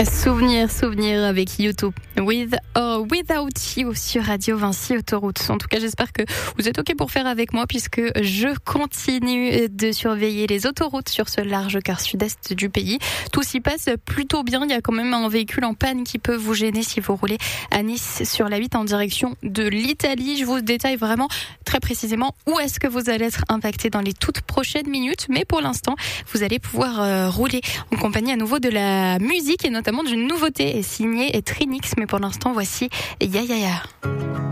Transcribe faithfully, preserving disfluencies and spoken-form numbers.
Souvenir, souvenir avec YouTube. With or Without You sur Radio Vinci Autoroute. En tout cas, j'espère que vous êtes OK pour faire avec moi puisque je continue de surveiller les autoroutes sur ce large quart sud-est du pays. Tout s'y passe plutôt bien. Il y a quand même un véhicule en panne qui peut vous gêner si vous roulez à Nice sur la huit en direction de l'Italie. Je vous détaille vraiment très précisément où est-ce que vous allez être impacté dans les toutes prochaines minutes. Mais pour l'instant, vous allez pouvoir euh, rouler en compagnie à nouveau de la musique et notamment d'une nouveauté signée Trinix. Mais pour l'instant, voici Ya Ya Ya.